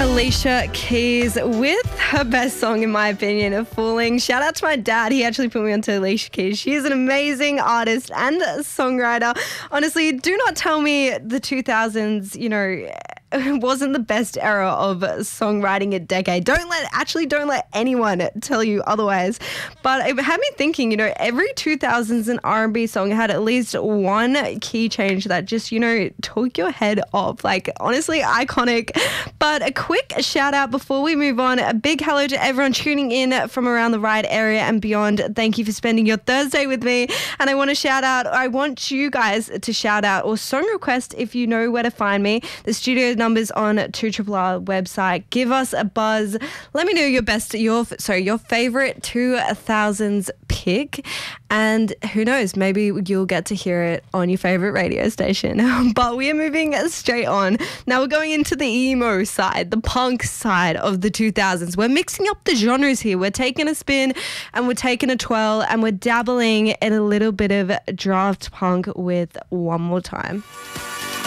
Alicia Keys with her best song, in my opinion, of Falling. Shout out to my dad. He actually put me onto Alicia Keys. She is an amazing artist and songwriter. Honestly, do not tell me the 2000s, wasn't the best era of songwriting a decade. Don't let anyone tell you otherwise. But it had me thinking, every 2000s and R&B song had at least one key change that just, took your head off. Like, honestly, iconic. But a quick shout out before we move on. A big hello to everyone tuning in from around the Ryde area and beyond. Thank you for spending your Thursday with me. And I want you guys to shout out or song request if you know where to find me. The studio numbers on 2RR website. Give us a buzz. Let me know your favorite 2000s pick, and who knows, maybe you'll get to hear it on your favorite radio station. But we are moving straight on. Now we're going into the emo side, the punk side of the 2000s. We're mixing up the genres here. We're taking a spin and we're taking a twirl and we're dabbling in a little bit of draft punk with One More Time.